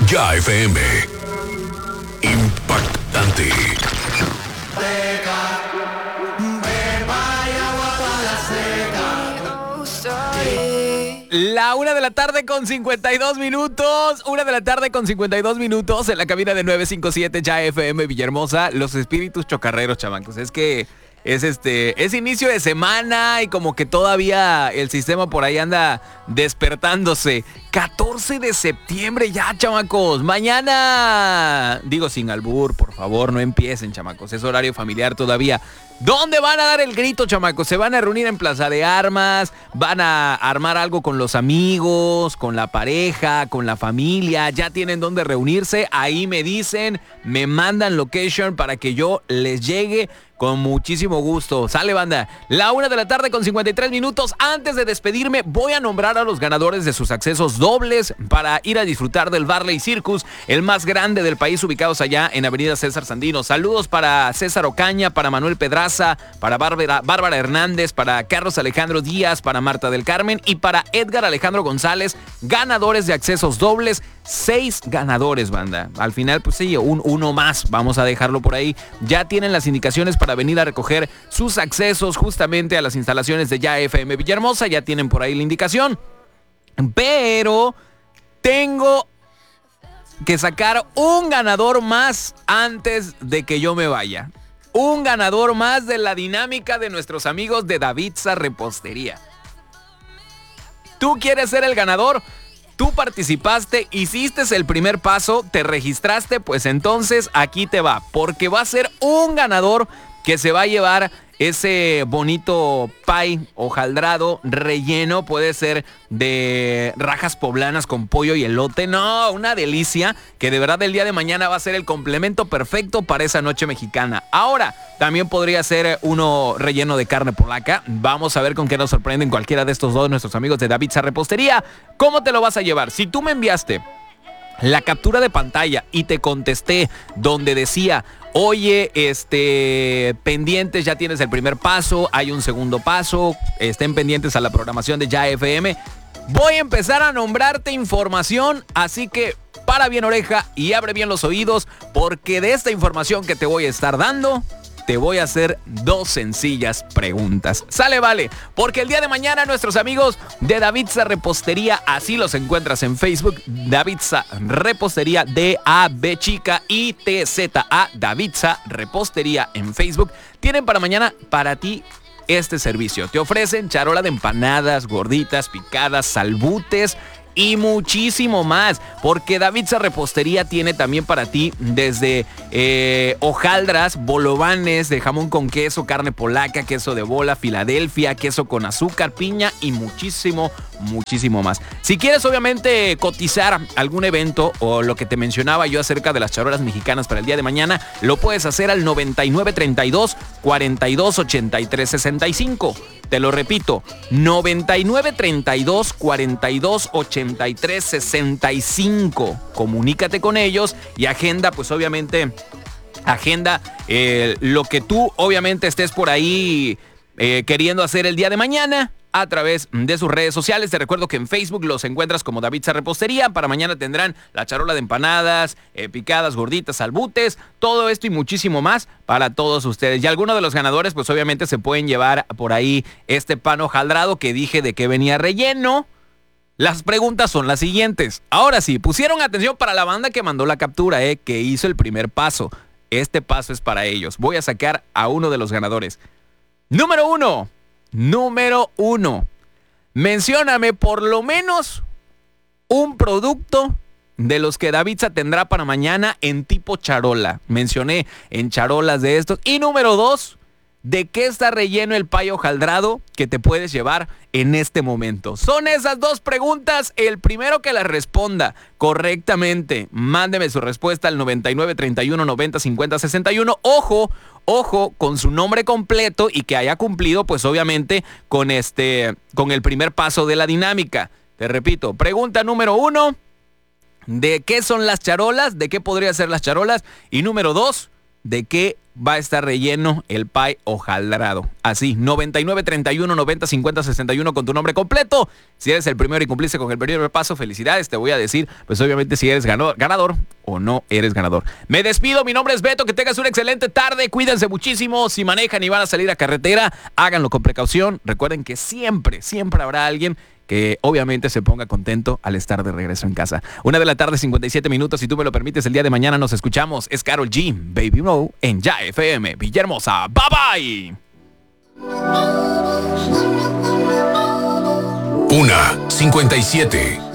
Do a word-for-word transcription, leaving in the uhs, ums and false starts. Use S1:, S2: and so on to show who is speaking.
S1: Ya F M. Impactante.
S2: La una de la tarde con cincuenta y dos minutos. Una de la tarde con cincuenta y dos minutos en la cabina de nueve cinco siete Ya F M Villahermosa. Los espíritus chocarreros, chamancos. Es que es este es inicio de semana y como que todavía el sistema por ahí anda despertándose. catorce de septiembre ya, chamacos. Mañana, digo sin albur, por favor, no empiecen, chamacos. Es horario familiar todavía. ¿Dónde van a dar el grito, chamacos? Se van a reunir en Plaza de Armas, van a armar algo con los amigos, con la pareja, con la familia. Ya tienen dónde reunirse. Ahí me dicen, me mandan location para que yo les llegue con muchísimo gusto. Sale, banda. La una de la tarde con cincuenta y tres minutos. Antes de despedirme, voy a nombrar a los ganadores de sus accesos dobles para ir a disfrutar del Barley Circus, el más grande del país, ubicados allá en Avenida César Sandino. Saludos para César Ocaña, para Manuel Pedraza, para Bárbara, Bárbara Hernández, para Carlos Alejandro Díaz, para Marta del Carmen y para Edgar Alejandro González, ganadores de accesos dobles. Seis ganadores, banda. Al final, pues sí, un uno más. Vamos a dejarlo por ahí. Ya tienen las indicaciones para venir a recoger sus accesos justamente a las instalaciones de Ya F M Villahermosa. Ya tienen por ahí la indicación. Pero tengo que sacar un ganador más antes de que yo me vaya. Un ganador más de la dinámica de nuestros amigos de Davidsa Repostería. ¿Tú quieres ser el ganador? Tú participaste, hiciste el primer paso, te registraste, pues entonces aquí te va. Porque va a ser un ganador que se va a llevar ese bonito pie hojaldrado relleno. Puede ser de rajas poblanas con pollo y elote. No, una delicia que de verdad el día de mañana va a ser el complemento perfecto para esa noche mexicana. Ahora, también podría ser uno relleno de carne polaca. Vamos a ver con qué nos sorprenden cualquiera de estos dos, nuestros amigos de Davidsa Repostería. ¿Cómo te lo vas a llevar? Si tú me enviaste la captura de pantalla y te contesté donde decía: oye, este, pendientes, ya tienes el primer paso, hay un segundo paso, estén pendientes a la programación de Ya F M. Voy a empezar a nombrarte información, así que para bien oreja y abre bien los oídos, porque de esta información que te voy a estar dando, te voy a hacer dos sencillas preguntas. Sale, vale, porque el día de mañana nuestros amigos de Davidsa Repostería, así los encuentras en Facebook, Davidsa Repostería, D A B chica I T Z A, Davidsa Repostería en Facebook, tienen para mañana para ti este servicio. Te ofrecen charola de empanadas, gorditas, picadas, salbutes y muchísimo más, porque Davidsa Repostería tiene también para ti desde eh, hojaldras, bolovanes de jamón con queso, carne polaca, queso de bola, Filadelfia, queso con azúcar, piña y muchísimo, muchísimo más. Si quieres obviamente cotizar algún evento o lo que te mencionaba yo acerca de las charolas mexicanas para el día de mañana, lo puedes hacer al noventa y nueve treinta y dos cuarenta y dos ochenta y tres sesenta y cinco. Te lo repito, noventa y nueve treinta y dos cuarenta y dos ochenta y tres sesenta y cinco. Comunícate con ellos y agenda, pues obviamente, agenda eh, lo que tú obviamente estés por ahí eh, queriendo hacer el día de mañana a través de sus redes sociales. Te recuerdo que en Facebook los encuentras como Davidsa Repostería. Para mañana tendrán la charola de empanadas, eh, picadas, gorditas, salbutes, todo esto y muchísimo más para todos ustedes. Y algunos de los ganadores, pues obviamente se pueden llevar por ahí este pan hojaldrado que dije de que venía relleno. Las preguntas son las siguientes. Ahora sí, pusieron atención para la banda que mandó la captura, eh, que hizo el primer paso. Este paso es para ellos. Voy a sacar a uno de los ganadores. Número uno. Número uno. Mencióname por lo menos un producto de los que Davidsa tendrá para mañana en tipo charola. Mencioné en charolas de estos. Y número dos, ¿de qué está relleno el pay hojaldrado que te puedes llevar en este momento? Son esas dos preguntas. El primero que las responda correctamente, mándeme su respuesta al noventa y nueve treinta y uno noventa cincuenta sesenta y uno. Ojo, ojo, con su nombre completo y que haya cumplido, pues obviamente, con este, con el primer paso de la dinámica. Te repito, pregunta número uno, ¿de qué son las charolas? ¿De qué podrían ser las charolas? Y número dos, de qué va a estar relleno el pie hojaldrado. Así, noventa y nueve treinta y uno noventa cincuenta sesenta y uno con tu nombre completo. Si eres el primero y cumpliste con el primer paso, felicidades. Te voy a decir, pues obviamente si eres ganador, ganador o no eres ganador. Me despido, mi nombre es Beto, que tengas una excelente tarde. Cuídense muchísimo. Si manejan y van a salir a carretera, háganlo con precaución. Recuerden que siempre, siempre habrá alguien que obviamente se ponga contento al estar de regreso en casa. Una de la tarde, cincuenta y siete minutos. Si tú me lo permites, el día de mañana nos escuchamos. Es Karol G, Baby No, en Ya F M, Villahermosa. Bye bye.
S1: Una cincuenta y siete.